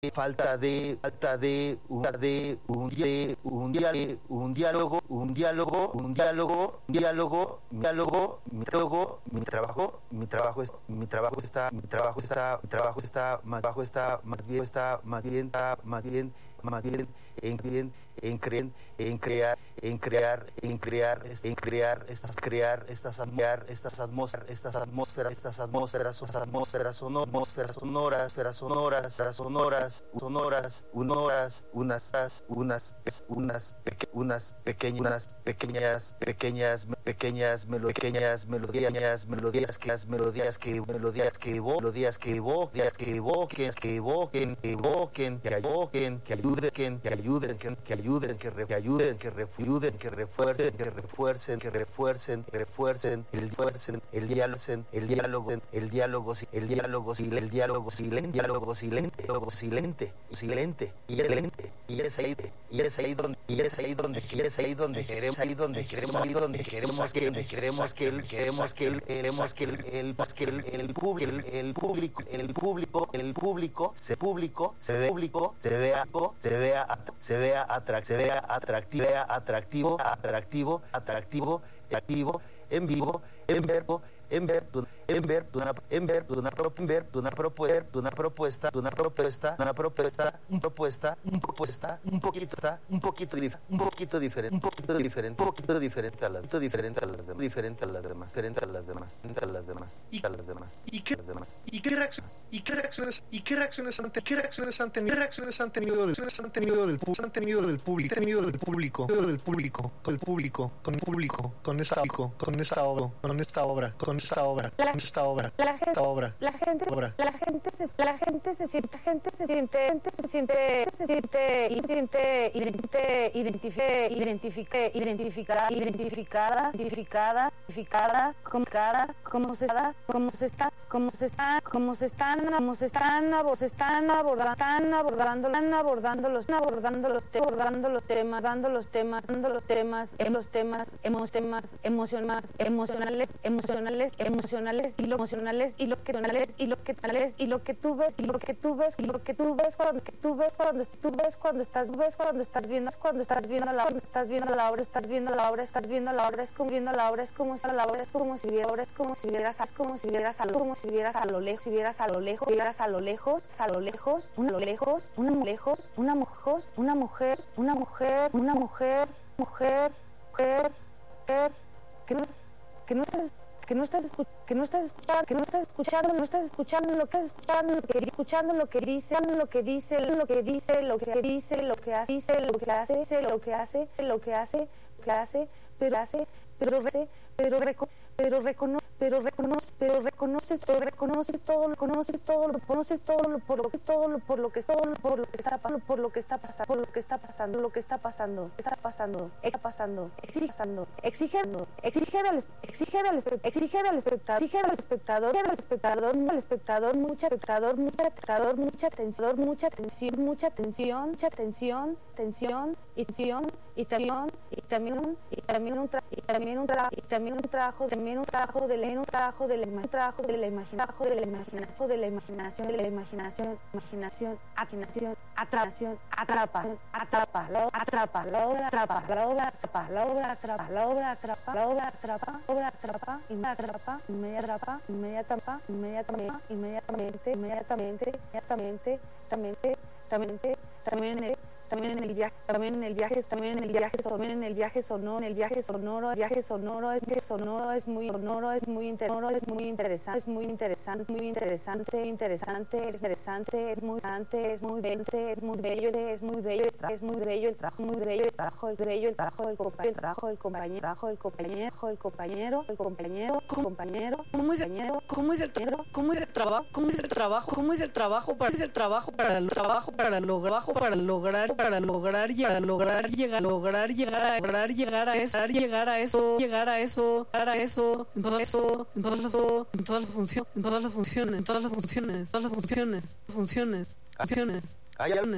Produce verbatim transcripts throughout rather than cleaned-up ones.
falta de falta de un de un de un diálogo un diálogo un diálogo un diálogo diálogo diálogo mi trabajo mi trabajo mi trabajo es mi trabajo está mi trabajo está mi trabajo está más bajo está más bien está más bien está más bien más bien en bien en creer en crear en crear en crear en crear estas crear estas crear estas atmósferas estas atmósferas estas atmósferas atmósferas sonoras atmósferas sonoras esferas sonoras sonoras sonoras unoras unas unas unas unas pequeñas pequeñas pequeñas pequeñas melodías melodías melodías que las melodías que melodías que melodías que melodías que evoquen que evoquen que evoquen que evoquen que ayuden que ayuden que que ayuden que ayuden que refuercen que refuercen que refuercen que refuercen que refuercen el refuercen el diálogo el diálogo el diálogo el diálogo el diálogo silente diálogo silente silente silente y silente y es ahí y es ahí donde y es ahí donde y es ahí donde queremos ahí donde queremos ahí donde queremos que queremos que el queremos que el queremos que el el que el el público el público el público el público se público se ve público se vea se vea se vea atrac se vea atractivo atractivo atractivo atractivo activo en vivo en verbo en ver en ver una en ver una en ver una propuesta una propuesta una propuesta una propuesta una propuesta una propuesta un poquito un poquito un poquito diferente un poquito diferente un poquito diferente a las diferente a las demás diferente a las demás diferente a las demás a las demás y a las demás y qué demás y qué reacciones y qué reacciones y qué reacciones ante qué reacciones han tenido reacciones han tenido del han tenido del han tenido del público tenido del público del público con el público con el público con esta con esta obra con esta obra con esta obra la, esta obra la gente esta obra la gente obra. la gente se la gente se siente la gente se siente gente se siente se siente y se siente identifique identifique identifique identificada identificada identificada identificada como cada como se está como se está como se está como se están como se están se están abordando están abordando están abordando los abordando los abordando los temas dando los temas dando los temas en los temas hemos temas emocionales emocionales emocionales emocionales y lo emocionales y lo que emocionales y lo que tales y lo que tú ves y lo que tú ves y lo que tú ves cuando que tú ves cuando tú ves cuando estás ves cuando estás viendo cuando estás viendo la obra estás viendo la obra estás viendo la obra estás viendo la obra es como viendo la obra es como si la obra es como si viera obra es como si vieras es como si vieras a lo como si vieras a lo lejos si vieras a lo lejos vieras a lo lejos a lo lejos una lo lejos una lejos una mujer una mujer una mujer una mujer mujer mujer mujer que no que no estás que no estás que no estás escuchando que no estás escuchando no estás escuchando lo que estás escuchando lo que escuchando lo que dice lo que dice lo que dice lo que dice lo que hace lo que hace lo que hace lo que hace lo que hace pero hace pero hace pero reco, pero reconoce pero reconoce pero reconoces todo reconoces todo lo conoces todo lo conoces todo lo por lo que es todo lo por lo que es todo lo por lo que está por lo que está pasando por lo que está pasando lo que está pasando está pasando está pasando exige pasando exigiendo exige al exige al exige al espectador exige al espectador al espectador al espectador mucha espectador mucha espectador mucha atención mucha atención mucha atención mucha atención tensión y tensión y también y también y también un tra- y también un trabajo y también un trabajo también un trabajo de un trabajo de la un trabajo de la imaginación de la imaginación de la imaginación de la imaginación imaginación imaginación atracción atrapa atrapa la atrapa la obra atrapa la obra atrapa la obra atrapa la obra atrapa la obra atrapa obra atrapa y me atrapa y me atrapa inmediatamente inmediatamente inmediatamente inmediatamente inmediatamente inmediatamente también también en el también en el viaje, también en el viaje, también en el viaje, también en el viaje sonoro, en el viaje sonoro, el viaje sonoro es que sonoro es muy sonoro, es muy sonoro, es muy interesante, es muy interesante, muy interesante, interesante, es interesante, es muy interesante, es muy bello, es muy bello, es muy bello, es muy bello el trabajo, muy bello el trabajo, el bello el trabajo del compañero, el trabajo del compañero, el trabajo del compañero, el compañero, el compañero, compañero, ¿cómo es el cómo es el trabajo? ¿Cómo es el trabajo? ¿Cómo es el trabajo? ¿Cómo es el trabajo para es el trabajo para el trabajo para lograr para lograr para lograr llegar lograr llegar lograr llegar a lograr llegar a eso llegar a eso llegar a eso llegar a eso en todo eso en todas las en todas las funciones en todas las funciones en todas las funciones todas las funciones funciones funciones hay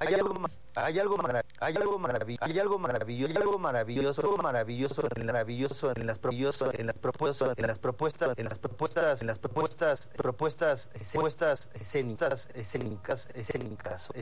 hay algo más, hay algo marav- hay algo maravilloso, hay algo maravilloso, hay algo maravilloso, algo maravilloso, en la- maravilloso en las propuestas, en las propuestas, en las propuestas, en las propuestas, en las propuestas, propuestas, propuestas escénicas, escénicas, escénicas,